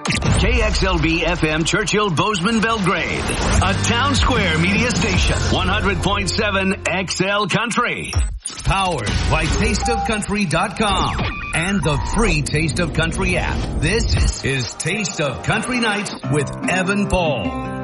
KXLB FM Churchill Bozeman Belgrade, a Town Square media station, 100.7 XL Country. Powered by tasteofcountry.com and the free Taste of Country app. This is Taste of Country Nights with Evan Paul.